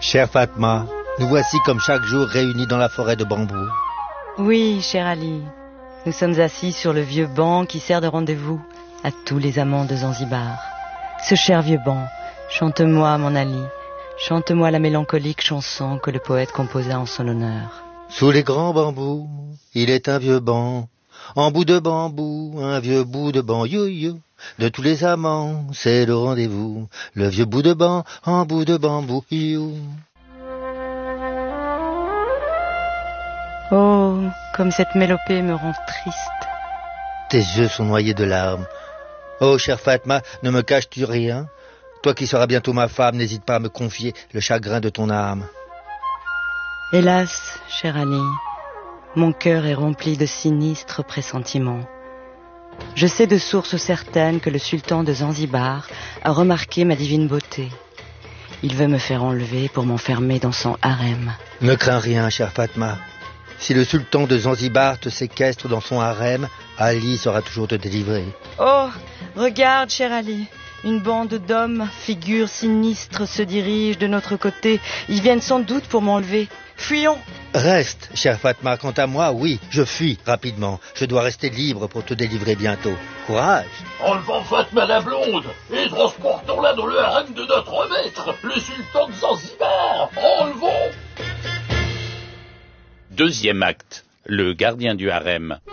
Chère Fatma, nous voici comme chaque jour réunis dans la forêt de bambou. Oui, cher Ali. Nous sommes assis sur le vieux banc qui sert de rendez-vous à tous les amants de Zanzibar. Ce cher vieux banc, chante-moi, mon Ali, chante-moi la mélancolique chanson que le poète composa en son honneur. Sous les grands bambous, il est un vieux banc, en bout de bambou, un vieux bout de banc, you. De tous les amants, c'est le rendez-vous, le vieux bout de banc, en bout de bambou, you. Oh, comme cette mélopée me rend triste. Tes yeux sont noyés de larmes. Oh, chère Fatma, ne me caches-tu rien? Toi qui seras bientôt ma femme, n'hésite pas à me confier le chagrin de ton âme. Hélas, cher Ali, mon cœur est rempli de sinistres pressentiments. Je sais de sources certaines que le sultan de Zanzibar a remarqué ma divine beauté. Il veut me faire enlever pour m'enfermer dans son harem. Ne crains rien, chère Fatma. Si le sultan de Zanzibar te séquestre dans son harem, Ali saura toujours te délivrer. Oh, regarde, cher Ali, une bande d'hommes, figures sinistres, se dirige de notre côté. Ils viennent sans doute pour m'enlever. Fuyons! Reste, chère Fatma. Quant à moi, oui, je fuis rapidement. Je dois rester libre pour te délivrer bientôt. Courage! Enlevons Fatma la blonde et transportons-la dans le harem de notre maître, le sultan de Zanzibar. Enlevons! Deuxième acte, le gardien du harem.